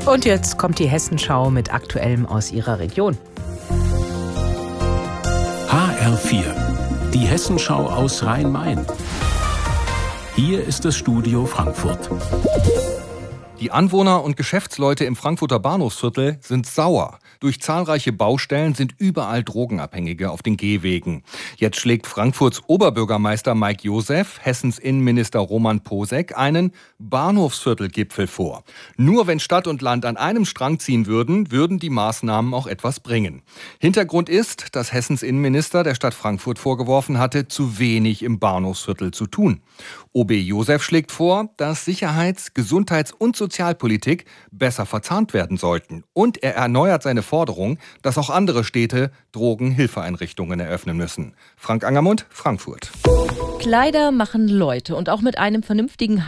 Und jetzt kommt die Hessenschau mit Aktuellem aus ihrer Region. HR4, die Hessenschau aus Rhein-Main. Hier ist das Studio Frankfurt. Die Anwohner und Geschäftsleute im Frankfurter Bahnhofsviertel sind sauer. Durch zahlreiche Baustellen sind überall Drogenabhängige auf den Gehwegen. Jetzt schlägt Frankfurts Oberbürgermeister Mike Joseph Hessens Innenminister Roman Posek einen Bahnhofsviertelgipfel vor. Nur wenn Stadt und Land an einem Strang ziehen würden die Maßnahmen auch etwas bringen. Hintergrund ist, dass Hessens Innenminister der Stadt Frankfurt vorgeworfen hatte, zu wenig im Bahnhofsviertel zu tun. OB Joseph schlägt vor, dass Sicherheits-, Gesundheits- und Sozialpolitik besser verzahnt werden sollten. Und er erneuert seine Forderung, dass auch andere Städte Drogenhilfeeinrichtungen eröffnen müssen. Frank Angermund, Frankfurt. Kleider machen Leute und auch mit einem vernünftigen